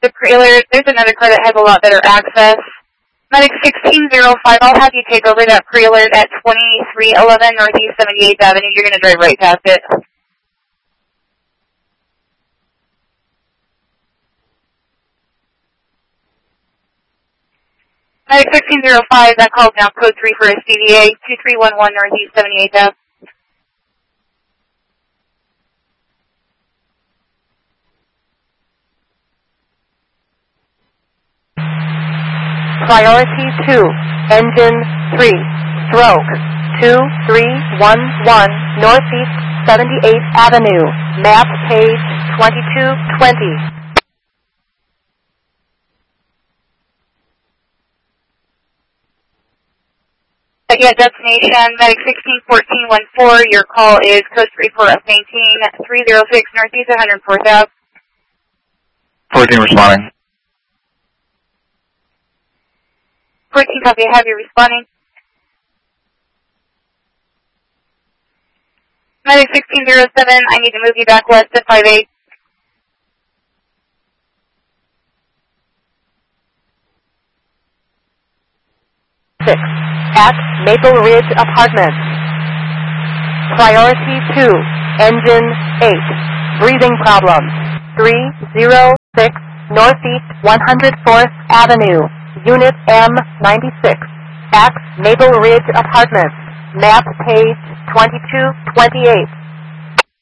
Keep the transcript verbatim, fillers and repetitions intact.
the pre-alert. There's another car that has a lot better access. Medic sixteen oh five, I'll have you take over that pre-alert at twenty-three eleven Northeast seventy-eighth Avenue. You're going to drive right past it. Medic sixteen oh five, that call's now code three for a C D A, two three one one Northeast seventy-eighth Avenue. Priority two, engine three, stroke two three one one Northeast seventy-eighth Avenue, map page twenty-two twenty. Again, destination, Medic sixteen fourteen one four, your call is code three for a fainting, three oh six Northeast one oh fourth Avenue. fourteen responding. fourteen copy, I have you responding. Medic sixteen oh seven, I need to move you back west to five eight. six, at Maple Ridge Apartments. Priority two, engine eight, breathing problems, three oh six Northeast one hundred fourth Avenue. Unit M ninety-six, at Maple Ridge Apartments, map page twenty-two twenty-eight.